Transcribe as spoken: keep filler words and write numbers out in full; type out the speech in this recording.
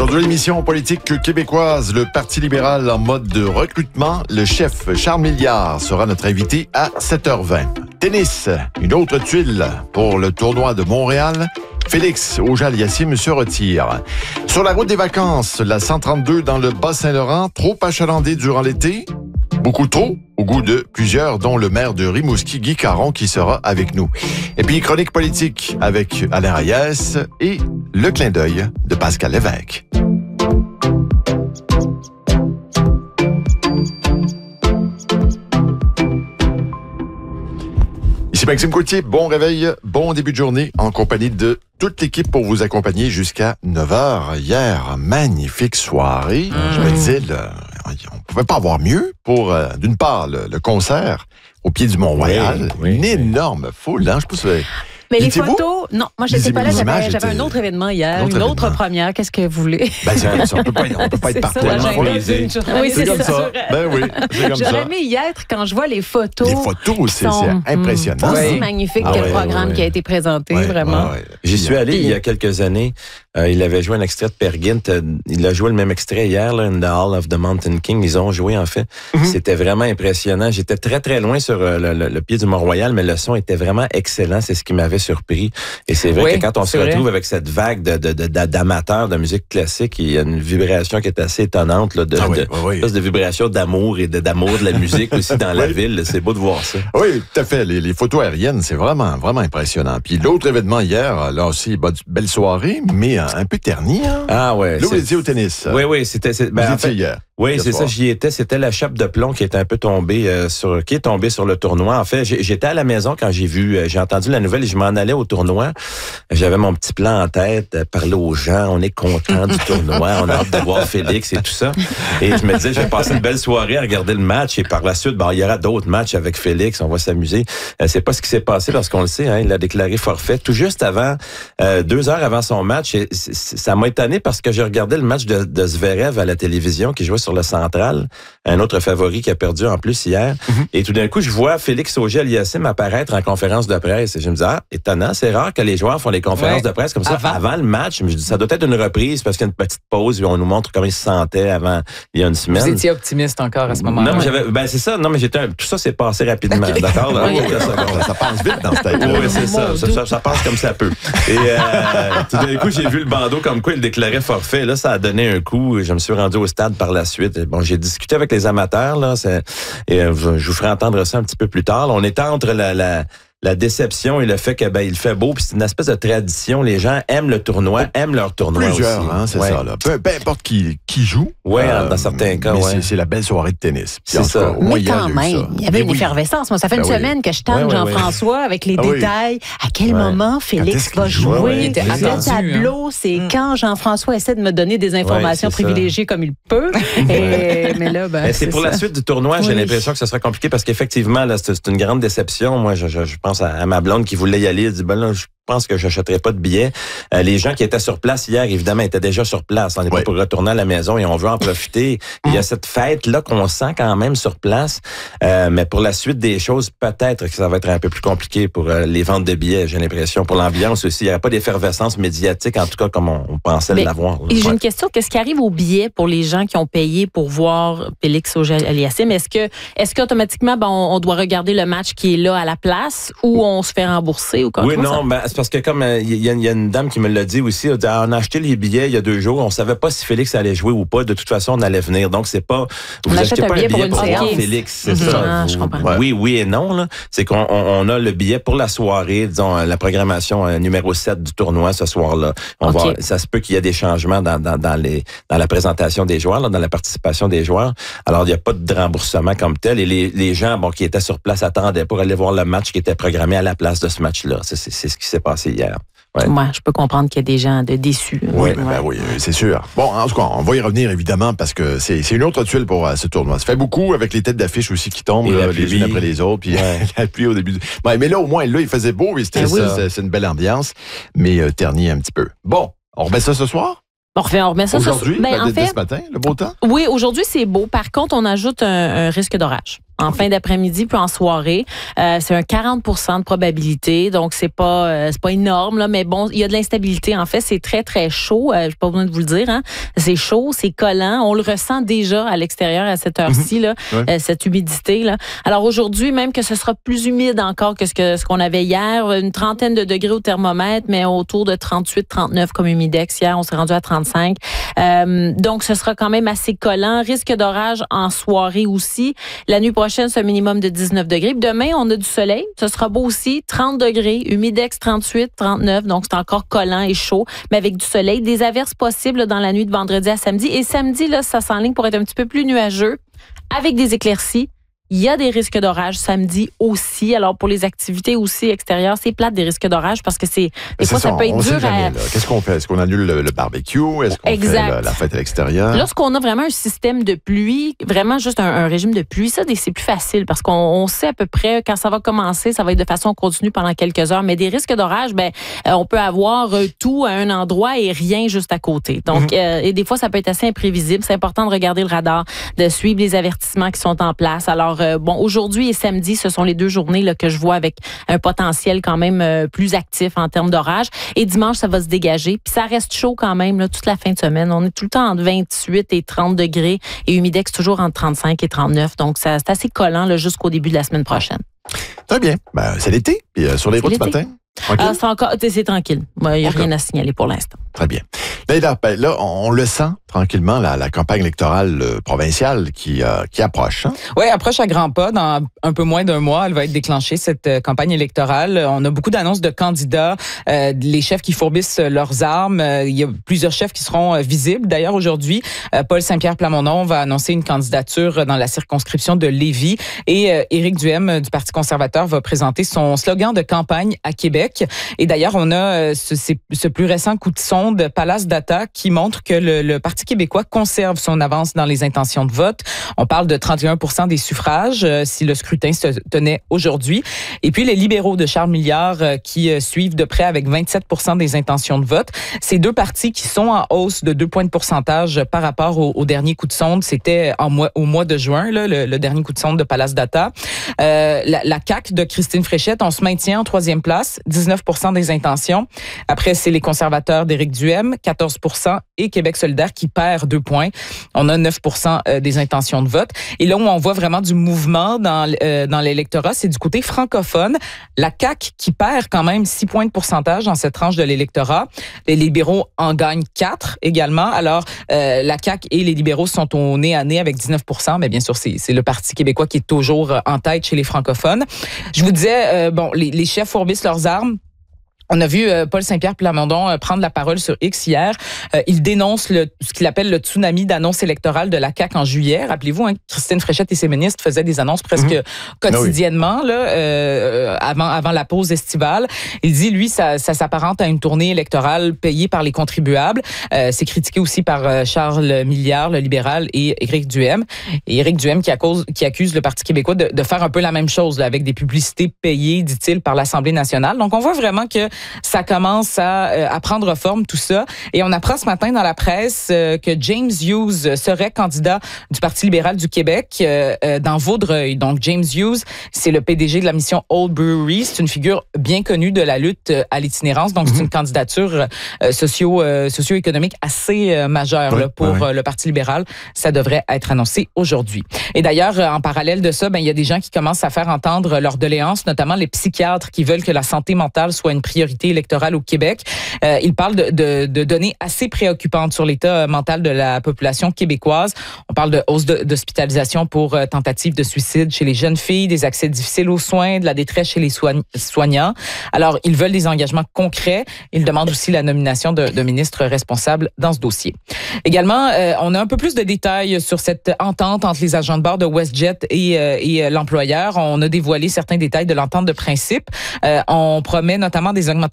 Aujourd'hui, l'émission politique québécoise, le Parti libéral en mode de recrutement. Le chef Charles Milliard sera notre invité à sept heures vingt. Tennis, une autre tuile pour le tournoi de Montréal. Félix Auger-Aliassime se retire. Sur la route des vacances, la cent trente-deux dans le Bas-Saint-Laurent, trop achalandée durant l'été. Beaucoup trop, au goût de plusieurs, dont le maire de Rimouski, Guy Caron, qui sera avec nous. Et puis, chronique politique avec Alain Hayes et le clin d'œil de Pascal Lévesque. Ici Maxime Coutier, bon réveil, bon début de journée en compagnie de toute l'équipe pour vous accompagner jusqu'à neuf heures. Hier, magnifique soirée. Mmh. Je me disais, là, on pouvait pas avoir mieux pour, euh, d'une part, le, le concert au pied du Mont-Royal. Oui, oui, une énorme oui. foule, hein, je sais pas. Mais les photos, non, moi je n'étais pas là, j'avais, j'avais un autre événement hier, autre une événement. autre première, qu'est-ce que vous voulez? Ben, c'est, on ne peut pas, on peut pas être partout. Oui, c'est, c'est comme ça. ça. Ben oui, c'est comme J'aurais ça. aimé y être quand je vois les photos. Les photos, c'est, sont, c'est impressionnant. Aussi oui. magnifique ah, que ouais, le programme ouais. qui a été présenté, ouais, vraiment. Ouais, ouais. J'y suis allé il y a quelques années. Euh, il avait joué un extrait de Per Gynt. Euh, il a joué le même extrait hier, là, in the Hall of the Mountain King. Ils ont joué, en fait. Mm-hmm. C'était vraiment impressionnant. J'étais très, très loin sur euh, le, le, le pied du Mont-Royal, mais le son était vraiment excellent. C'est ce qui m'avait surpris. Et c'est vrai oui, que quand on se retrouve vrai. avec cette vague de, de, de, d'amateurs de musique classique, il y a une vibration qui est assez étonnante, là, de, ah oui, de, oui, oui. de vibration d'amour et de, d'amour de la musique aussi dans oui. la ville. C'est beau de voir ça. Oui, tout à fait. Les, les photos aériennes, c'est vraiment, vraiment impressionnant. Puis l'autre événement hier, là aussi, belle soirée, mais un peu terni. Hein? Ah ouais. Là, vous étiez au tennis. Oui, oui, c'était... C'est, ben, vous étiez fait, hier. Oui, c'est soir. ça, j'y étais. C'était la chape de plomb qui était un peu tombée euh, sur, qui est tombée sur le tournoi. En fait, j'étais à la maison quand j'ai vu, euh, j'ai entendu la nouvelle et je m'en allais au tournoi. J'avais mon petit plan en tête, euh, parler aux gens, on est content du tournoi, on a hâte de voir Félix et tout ça. Et je me disais, je vais passer une belle soirée à regarder le match et par la suite, bon, il y aura d'autres matchs avec Félix, on va s'amuser. Euh, c'est pas ce qui s'est passé lorsqu'on le sait, hein, il a déclaré forfait tout juste avant, euh, deux heures avant son match. Et c- c- ça m'a étonné parce que j'ai regardé le match de, de Zverev à la télévision qui jouait sur le Central, un autre favori qui a perdu en plus hier. Mm-hmm. Et tout d'un coup, je vois Félix Auger-Aliassime apparaître en conférence de presse. Et je me dis, ah, étonnant, c'est rare que les joueurs font des conférences ouais. de presse comme ça avant, avant le match. Je me dis, ça doit être une reprise parce qu'il y a une petite pause où on nous montre comment il se sentait avant il y a une semaine. Vous étiez optimiste encore à ce moment-là. Non, mais j'avais, ben c'est ça. Non, mais j'étais un, tout ça s'est passé rapidement. Okay. D'accord? Là, oui, oui, ça, ça passe vite dans ce tête. Oui, c'est ça. Ça, ça. Ça passe comme ça peut. Et euh, tout d'un coup, j'ai vu le bandeau comme quoi il déclarait forfait. Là, ça a donné un coup. Je me suis rendu au stade par la suite. Bon, j'ai discuté avec les amateurs, là, c'est, et euh, je vous ferai entendre ça un petit peu plus tard. Là, on était entre la, la, la déception et le fait que ben il fait beau, puis c'est une espèce de tradition. Les gens aiment le tournoi, aiment leur tournoi Plusieurs, aussi. Hein, c'est ouais. ça. Là. Peu, peu importe qui, qui joue. Oui, euh, dans certains cas, mais ouais. c'est, c'est la belle soirée de tennis. Puis c'est ça. Cas, mais moins, quand il y même, ça. il y avait mais une oui. effervescence. Moi, ça fait ben une oui. semaine que je tente ouais, Jean-François ouais. avec les ah, détails. Oui. À quel ouais. moment Félix va jouer? Ouais, ouais. Le tableau, c'est mm. quand Jean-François essaie de me donner des informations ouais, privilégiées ça. comme il peut. Et, mais là, ben, mais c'est, c'est pour ça. la suite du tournoi. J'ai oui. l'impression que ce sera compliqué parce qu'effectivement, là, c'est, c'est une grande déception. Moi, je, je, je pense à, à ma blonde qui voulait y aller. Elle dit, ben là, je Je pense que j'achèterai pas de billets. Euh, les gens qui étaient sur place hier, évidemment, étaient déjà sur place. On n'est ouais. pas pour retourner à la maison et on veut en profiter. Il y a cette fête-là qu'on sent quand même sur place. Euh, mais pour la suite des choses, peut-être que ça va être un peu plus compliqué pour euh, les ventes de billets, j'ai l'impression. Pour l'ambiance aussi, il n'y a pas d'effervescence médiatique, en tout cas, comme on, on pensait mais l'avoir. Là. J'ai ouais. une question. Qu'est-ce qui arrive aux billets pour les gens qui ont payé pour voir Félix Auger-Aliassime? Est-ce que, est-ce qu'automatiquement, ben, on, on doit regarder le match qui est là à la place ou on se fait rembourser ou quoi? Oui, non, ben, c'est parce que comme il y, y a une dame qui me l'a dit aussi, elle a dit, ah, on a acheté les billets il y a deux jours, on savait pas si Félix allait jouer ou pas. De toute façon, on allait venir. Donc c'est pas, vous on achetez pas un billet, billet pour, pour voir Félix, c'est mm-hmm. ça. Ah, vous, je comprends. Oui, oui et non. Là. C'est qu'on on, on a le billet pour la soirée, disons la programmation euh, numéro sept du tournoi ce soir-là. On okay. va, ça se peut qu'il y ait des changements dans, dans, dans les dans la présentation des joueurs, là, dans la participation des joueurs. Alors il n'y a pas de remboursement comme tel et les, les gens bon qui étaient sur place attendaient pour aller voir le match qui était programmé à la place de ce match-là. C'est, c'est, c'est ce qui s'est passé hier. Ouais. Ouais, je peux comprendre qu'il y a des gens de déçus. Oui, ouais. ben oui, c'est sûr. Bon, en tout cas, on va y revenir évidemment parce que c'est, c'est une autre tuile pour euh, ce tournoi. Ça fait beaucoup avec les têtes d'affiche aussi qui tombent là, les unes après les autres, puis ouais. la pluie au début. Du... Ouais, mais là, au moins, là, il faisait beau et c'était, ben oui. c'est, c'est une belle ambiance, mais euh, terni un petit peu. Bon, on remet ça ce soir? On remet, on remet ça aujourd'hui, ce, ben, ben, en dès, fait, dès ce matin, le beau temps? Oui, aujourd'hui, c'est beau. Par contre, on ajoute un, un risque d'orage. en fin d'après-midi puis en soirée. Euh, c'est un quarante pour cent de probabilité, donc c'est pas euh, c'est pas énorme là, mais bon, il y a de l'instabilité. En fait, c'est très très chaud. Euh, j'ai pas besoin de vous le dire. Hein. C'est chaud, c'est collant. On le ressent déjà à l'extérieur à cette heure-ci là, ouais. euh, cette humidité là. Alors aujourd'hui, même que ce sera plus humide encore que ce que ce qu'on avait hier, une trentaine de degrés au thermomètre, mais autour de trente-huit, trente-neuf comme humidex. Hier, on s'est rendu à trente-cinq. Euh, donc ce sera quand même assez collant. Risque d'orage en soirée aussi. La nuit prochaine, c'est un minimum de dix-neuf degrés. Demain, on a du soleil. Ce sera beau aussi. trente degrés, humidex trente-huit, trente-neuf. Donc, c'est encore collant et chaud, mais avec du soleil. Des averses possibles dans la nuit de vendredi à samedi. Et samedi, là, ça s'enligne pour être un petit peu plus nuageux avec des éclaircies. Il y a des risques d'orage samedi aussi. Alors, pour les activités aussi extérieures, c'est plate des risques d'orage parce que c'est des fois, ça, ça peut être dur jamais, à... Qu'est-ce qu'on fait? Est-ce qu'on annule le, le barbecue? Est-ce qu'on exact. fait la, la fête à l'extérieur? Lorsqu'on a vraiment un système de pluie, vraiment juste un, un régime de pluie, ça, c'est plus facile parce qu'on on sait à peu près quand ça va commencer, ça va être de façon continue pendant quelques heures. Mais des risques d'orage, ben, euh, on peut avoir tout à un endroit et rien juste à côté. Donc, mm-hmm. euh, et des fois, ça peut être assez imprévisible. C'est important de regarder le radar, de suivre les avertissements qui sont en place. Alors, euh, bon, aujourd'hui et samedi, ce sont les deux journées là, que je vois avec un potentiel quand même euh, plus actif en termes d'orage. Et dimanche, ça va se dégager. Puis ça reste chaud quand même là, toute la fin de semaine. On est tout le temps entre vingt-huit et trente degrés et humidex toujours entre trente-cinq et trente-neuf. Donc, ça, c'est assez collant là, jusqu'au début de la semaine prochaine. Très bien. Ben, c'est l'été. Puis euh, sur les routes ce matin? Ah, c'est encore, c'est tranquille. Il n'y a okay. rien à signaler pour l'instant. Très bien. Là, là on le sent tranquillement, la, la campagne électorale euh, provinciale qui, euh, qui approche. Hein? Oui, approche à grands pas. Dans un peu moins d'un mois, elle va être déclenchée, cette euh, campagne électorale. On a beaucoup d'annonces de candidats, euh, les chefs qui fourbissent leurs armes. Euh, il y a plusieurs chefs qui seront euh, visibles. D'ailleurs, aujourd'hui, euh, Paul Saint-Pierre Plamondon va annoncer une candidature dans la circonscription de Lévis et euh, Éric Duhem du Parti conservateur va présenter son slogan de campagne à Québec. Et d'ailleurs, on a euh, ce, ce plus récent coup de sonde Palace Data qui montre que le, le Parti québécois conserve son avance dans les intentions de vote. On parle de trente et un pour cent des suffrages euh, si le scrutin se tenait aujourd'hui. Et puis les libéraux de Charles Milliard euh, qui euh, suivent de près avec vingt-sept pour cent des intentions de vote. Ces deux partis qui sont en hausse de deux points de pourcentage par rapport au, au dernier coup de sonde. C'était en mois, au mois de juin, là, le, le dernier coup de sonde de Palace Data. Euh, la, la C A Q de Christine Fréchette, on se maintient en troisième place, dix-neuf pour cent des intentions. Après, c'est les conservateurs d'Éric Duhem, quatorze pour cent, et Québec solidaire qui perd deux points. On a neuf pour cent des intentions de vote. Et là où on voit vraiment du mouvement dans, euh, dans l'électorat, c'est du côté francophone. La C A Q qui perd quand même six points de pourcentage dans cette tranche de l'électorat. Les libéraux en gagnent quatre également. Alors, euh, la C A Q et les libéraux sont au nez à nez avec dix-neuf pour cent. Mais bien sûr, c'est, c'est le Parti québécois qui est toujours en tête chez les francophones. Je vous disais, euh, bon, les, les chefs fourbissent leurs armes. On a vu euh, Paul Saint-Pierre Plamondon euh, prendre la parole sur X hier. Euh, il dénonce le, ce qu'il appelle le tsunami d'annonces électorales de la C A Q en juillet. Rappelez-vous, hein, Christine Fréchette et ses ministres faisaient des annonces presque mmh. quotidiennement ah oui. là, euh, avant, avant la pause estivale. Il dit, lui, ça, ça s'apparente à une tournée électorale payée par les contribuables. Euh, c'est critiqué aussi par euh, Charles Milliard, le libéral, et Éric Duhem. Et Éric Duhem qui, accuse, qui accuse le Parti québécois de, de faire un peu la même chose là, avec des publicités payées, dit-il, par l'Assemblée nationale. Donc, on voit vraiment que ça commence à, à prendre forme, tout ça. Et on apprend ce matin dans la presse que James Hughes serait candidat du Parti libéral du Québec euh, dans Vaudreuil. Donc, James Hughes, c'est le P D G de la mission Old Brewery. C'est une figure bien connue de la lutte à l'itinérance. Donc, mm-hmm. c'est une candidature euh, socio, euh, socio-économique assez euh, majeure oui, là, pour oui, oui. le Parti libéral. Ça devrait être annoncé aujourd'hui. Et d'ailleurs, en parallèle de ça, ben, il y a des gens qui commencent à faire entendre leurs doléances, notamment les psychiatres qui veulent que la santé mentale soit une priorité électorale au Québec. Euh, il parle de, de, de données assez préoccupantes sur l'état mental de la population québécoise. On parle de hausse de, d'hospitalisation pour euh, tentative de suicide chez les jeunes filles, des accès difficiles aux soins, de la détresse chez les soign- soignants. Alors, ils veulent des engagements concrets. Ils demandent aussi la nomination de, de ministres responsables dans ce dossier. Également, euh, on a un peu plus de détails sur cette entente entre les agents de bord de WestJet et, euh, et euh, l'employeur. On a dévoilé certains détails de l'entente de principe. Euh, on promet notamment des